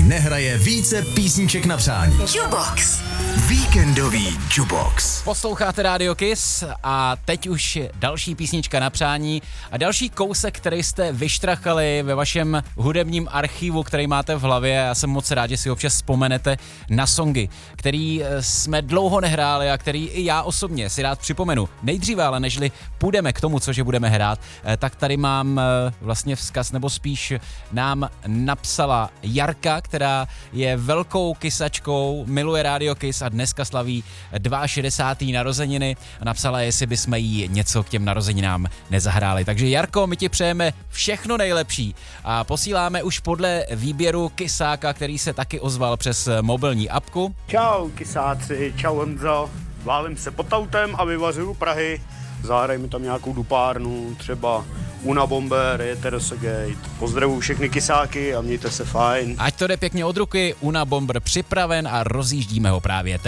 nehraje více písniček na přání. Jubox. Víkendový Jubox. Posloucháte Radio Kiss a teď už další písnička na přání a další kousek, který jste vyštrachali ve vašem hudebním archivu, který máte v hlavě. Já jsem moc rád, že si občas vzpomenete na songy, který jsme dlouho nehráli a který i já osobně si rád připomenu. Nejdříve ale, nežli půjdeme k tomu, cože budeme hrát, tak tady mám vlastně vzkaz, nebo spíš nám napsala Jarka, která je velkou kysačkou, miluje Radio Kiss a dneska slaví 62. narozeniny a napsala, jestli bychom jí něco k těm narozeninám nezahráli. Takže Jarko, my ti přejeme všechno nejlepší a posíláme už podle výběru kysáka, který se taky ozval přes mobilní apku. Čau kysáci, čau Honzo, válím se pod autem a vyvařuju Prahy. Zahraj mi tam nějakou dupárnu, třeba Una Bomber, Jeterosegate. Pozdravuju všechny kysáky a mějte se fajn. Ať to jde pěkně od ruky, Una Bomber připraven a rozjíždíme ho právě teď.